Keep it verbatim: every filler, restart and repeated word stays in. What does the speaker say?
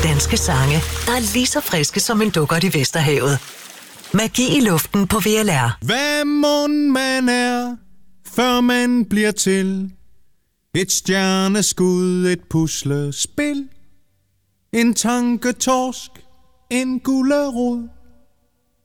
danske sange, der er lige så friske som en dukkert i Vesterhavet. Magi i luften på V L R. Hvad mon man er, før man bliver til et stjerneskud, et puslespil, en tanketorsk, en gullerod,